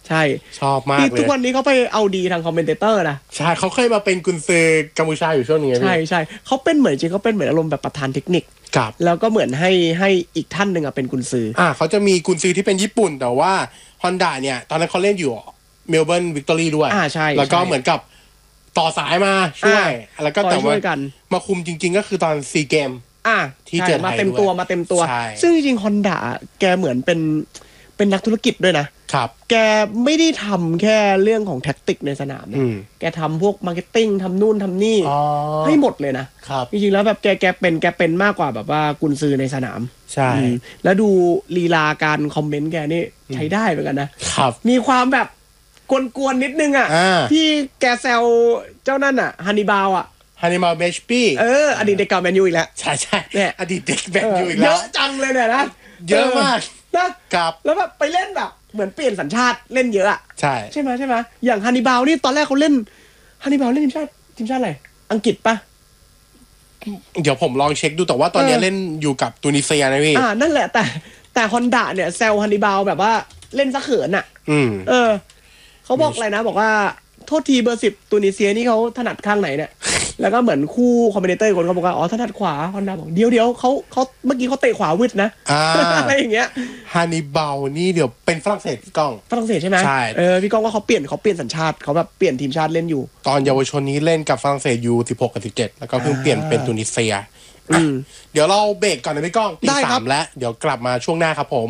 ใช่ชอบมากเลยทุกวันนี้เขาไปเอาดีทางคอมเมนเตอร์นะใช่เขาเคยมาเป็นกุนซือกัมพูชาอยู่ช่วงนึงใช่เขาเป็นเหมือนจริงเขาเป็นเหมือนอารมณ์แบบประธานเทคนิคแล้วก็เหมือนให้อีกท่านหนึ่งเป็นกุนซือเขาจะมีกุนซือที่เป็นญี่ปุ่นแต่ว่า Honda เนี่ยตอนนั้นเขาเล่นอยู่เมลเบิร์นวิกตอรี่ด้วยใช่แล้วก็เหมือนกับต่อสายมาช่วยแล้วก็แต่ว่ามาคุมจริงๆก็คือตอนซีเกมที่เจอมาเต็มตัวซึ่งจริงๆ Honda แกเหมือนเป็นนักธุรกิจด้วยนะครับแกไม่ได้ทำแค่เรื่องของแท็กติกในสนามนะแกทำพวกมาร์เก็ตติ้งทำนู่นทำนี่ให้หมดเลยนะครับจริงๆแล้วแบบแกเป็นมากกว่าแบบว่ากุนซือในสนามใช่แล้วดูลีลาการคอมเมนต์แกนี่ใช้ได้เหมือนกันนะครับมีความแบบกวนๆนิดนึงที่แกแซวเจ้านั่นฮันนิบาลฮันนิบาลเบชปี้อดีตเด็กเก่าแมนยูอีกแล้วใช่เนี่ยอดีตเด็กแมนยูอีกแล้วเยอะจังเลยเนี่ยนะเยอะมากนะครับแล้วแบบไปเล่นแบบเหมือนเปลี่ยนสัญชาติเล่นเยอะใช่ไหมอย่างฮันนิบาลนี่ตอนแรกเขาเล่นฮันนิบาลเล่นทีมชาติอะไรอังกฤษปะเดี๋ยวผมลองเช็คดูแต่ว่าตอนนี้เล่นอยู่กับตูนิเซียนะพี่นั่นแหละแต่ฮอนดาเนี่ยแซวฮันนิบาลแบบว่าเล่นซะเขินเขาบอกอะไรนะบอกว่าโทษทีเบอร์10ตูนิเซียนี่เขาถนัดข้างไหนเนี่ยแล้วก็เหมือนคู่คอมเมนเตอร์คนเขาบอกว่าถนัดขวาฮอนดาบอกเดี๋ยวเขาเมื่อกี้เขาเตะขวาวิดนะอะไรอย่างเงี้ยฮันนิบาลนี่เดี๋ยวเป็นฝรั่งเศสพี่ก้องฝรั่งเศสใช่ไหมใช่พี่ก้องว่าเขาเปลี่ยนสัญชาติเขาแบบเปลี่ยนทีมชาติเล่นอยู่ตอนเยาวชนนี้เล่นกับฝรั่งเศสอยู่16กับ17แล้วก็เพิ่งเปลี่ยนเป็นตูนิเซียเดี๋ยวเราเบรกก่อนนะพี่ก้องตี 3แล้วเดี๋ยวกลับมาช่วงหน้าครับผม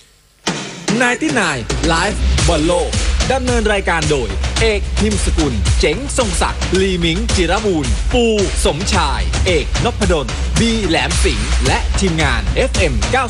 99 Live บอลโลกดำเนินรายการโดยเอกพิมพ์สกุลเจ๋งทรงศักดิ์ลีมิงจิรบูรณ์ปูสมชายเอกนพดลบีแหลมสิงห์และทีมงาน FM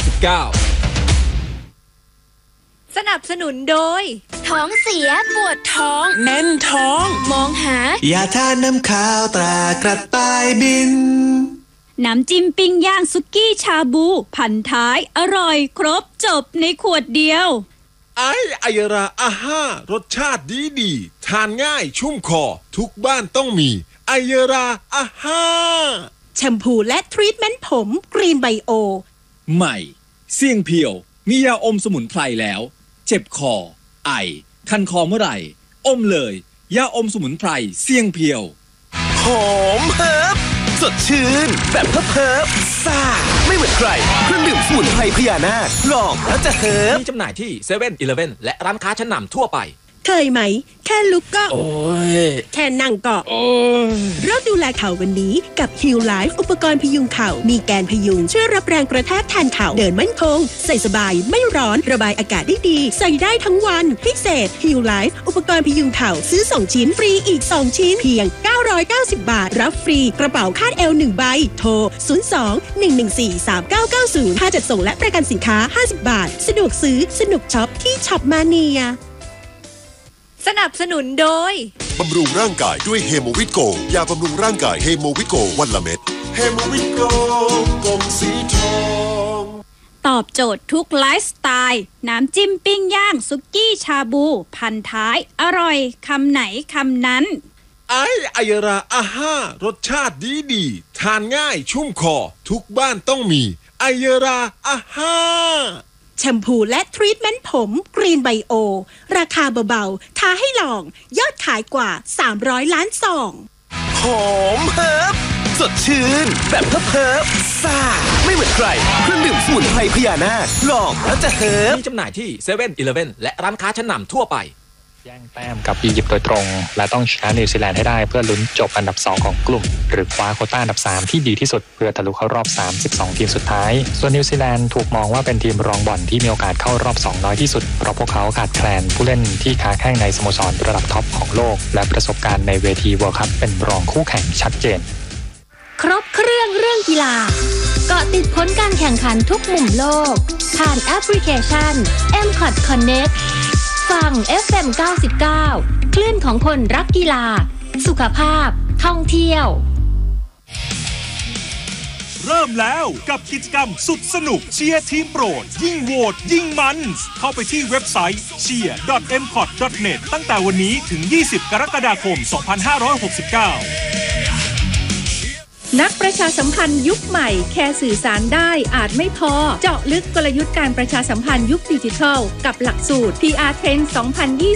99 สนับสนุนโดยท้องเสียปวดท้องแน่นท้องมองหายาทาน้ำข้าวตรากระต่ายบินน้ำจิ้มปิ้งย่างสุกี้ชาบูพันท้ายอร่อยครบจบในขวดเดียวไอยราอาห้ารสชาติดีทานง่ายชุ่มคอทุกบ้านต้องมีไอยราอาห้าแชมพูและทรีทเมนต์ผมกรีนไบโอใหม่เสี่ยงเพียวมียาอมสมุนไพรแล้วเจ็บคอไอคันคอเมื่อไหร่อมเลยยาอมสมุนไพรเสี่ยงเพียวหอมเฮิบสดชื่นแบบเพิบซ่าไม่เหมือนใครเครื่องดื่มสมุนไพรพญานาคลองแล้วจะเฮิบมีจำหน่ายที่7-Eleven และร้านค้าชั้นนำทั่วไปเคยไหมแค่ลุกก็โอ้ยแค่นั่งก็โอ้ยเริ่มดูแลเข่าวันนี้กับ Heal Life อุปกรณ์พยุงเข่ามีแกนพยุงช่วยรับแรงกระแทกแทนเข่าเดินมั่นคงใส่สบายไม่ร้อนระบายอากาศได้ดีใส่ได้ทั้งวันพิเศษ Heal Life อุปกรณ์พยุงเข่าซื้อ2ชิ้นฟรีอีก2ชิ้นเพียง990 บาทรับฟรีกระเป๋าคาดเอว1ใบโทร02-114-3990ค่าจัดส่งและประกันสินค้า50 บาทสะดวกซื้อสนุกช็อปที่ช็อปมาเนียสนับสนุนโดยบำรุงร่างกายด้วยเฮโมวิตโกยาบำรุงร่างกายเฮโมวิตโกวันละเม็ดเฮโมวิตโกกลมสีทองตอบโจทย์ทุกไลฟ์สไตล์น้ำจิ้มปิ้งย่างสุกี้ชาบูพันท้ายอร่อยคำไหนคำนั้นไอยราอาห้ารสชาติดีทานง่ายชุ่มคอทุกบ้านต้องมีไอยราอาห้าแชมพูและทรีทเมนต์ผมกรีนไบโอราคาเบาๆท้าให้ลองยอดขายกว่า300ล้านซองหอมเฮิบสดชื่นแบบเพิบซ่าไม่เหมือนใครเครื่องดื่มสมุนไพรพญานาคลองแล้วจะเฮิบมีจำหน่ายที่7-Eleven และร้านค้าชั้นนำทั่วไปแย่งแต้มกับอียิปต์โดยตรงและต้องชนะนิวซีแลนด์ให้ได้เพื่อลุ้นจบอันดับ2ของกลุ่มหรือคว้าโควต้าอันดับ3ที่ดีที่สุดเพื่อทะลุเข้ารอบ32ทีมสุดท้ายส่วนนิวซีแลนด์ถูกมองว่าเป็นทีมรองบอลที่มีโอกาสเข้ารอบ2น้อยที่สุดเพราะพวกเขาขาดแคลนผู้เล่นที่ค้าแข่งในสโมสรระดับท็อปของโลกและประสบการณ์ในเวทีเวิลด์คัพเป็นรองคู่แข่งชัดเจนครบเครื่องเรื่องกีฬาเกาะติดผลการแข่งขันทุกมุมโลกผ่านแอปพลิเคชัน M-Cot Connect ฟัง FM 99คลื่นของคนรักกีฬาสุขภาพท่องเที่ยวเริ่มแล้วกับกิจกรรมสุดสนุกเชียร์ทีมโปรดยิ่งโหวตยิ่งมันเข้าไปที่เว็บไซต์ cheer.mcot.net ตั้งแต่วันนี้ถึง20กรกฎาคม2569 นักประชาสัมพันธ์ยุคใหม่แค่สื่อสารได้อาจไม่พอเจาะลึกกลยุทธ์การประชาสัมพันธ์ยุคดิจิทัลกับหลักสูตร PR Trend 2020